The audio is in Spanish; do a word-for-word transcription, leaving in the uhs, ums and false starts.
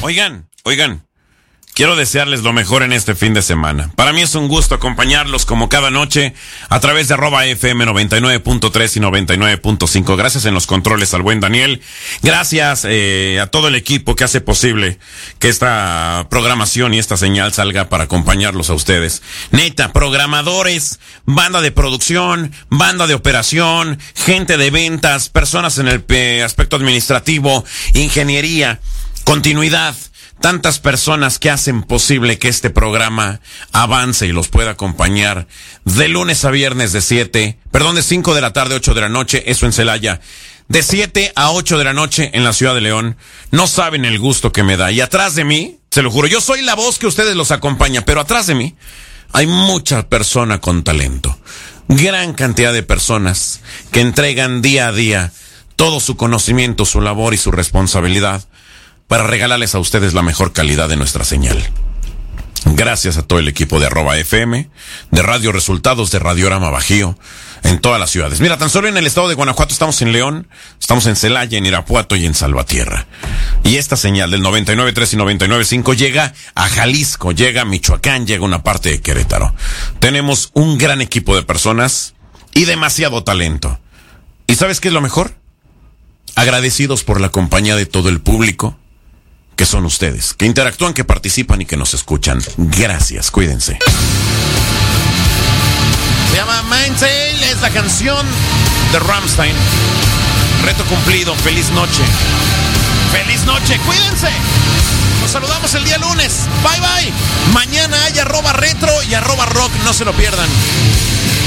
Oigan, oigan. Quiero desearles lo mejor en este fin de semana. Para mí es un gusto acompañarlos como cada noche a través de arroba F M noventa y nueve punto tres y noventa y nueve punto cinco. Gracias en los controles al buen Daniel. Gracias eh, a todo el equipo que hace posible que esta programación y esta señal salga para acompañarlos a ustedes. Neta, programadores, banda de producción, banda de operación, gente de ventas, personas en el eh, aspecto administrativo, ingeniería, continuidad. Tantas personas que hacen posible que este programa avance y los pueda acompañar de lunes a viernes de siete, perdón, de cinco de la tarde a ocho de la noche, eso en Celaya, de siete a ocho de la noche en la ciudad de León. No saben el gusto que me da. Y atrás de mí, se lo juro, yo soy la voz que ustedes los acompaña, pero atrás de mí hay mucha persona con talento. Gran cantidad de personas que entregan día a día todo su conocimiento, su labor y su responsabilidad para regalarles a ustedes la mejor calidad de nuestra señal. Gracias a todo el equipo de arroba F M, de Radio Resultados, de Radiorama Bajío, en todas las ciudades. Mira, tan solo en el estado de Guanajuato estamos en León, estamos en Celaya, en Irapuato y en Salvatierra. Y esta señal del noventa y nueve punto tres y noventa y nueve punto cinco llega a Jalisco, llega a Michoacán, llega a una parte de Querétaro. Tenemos un gran equipo de personas y demasiado talento. ¿Y sabes qué es lo mejor? Agradecidos por la compañía de todo el público, que son ustedes, que interactúan, que participan y que nos escuchan. Gracias, cuídense. Se llama Mindsail, es la canción de Rammstein. Reto cumplido, feliz noche. Feliz noche, cuídense. Nos saludamos el día lunes. Bye bye. Mañana hay arroba retro y arroba rock, no se lo pierdan.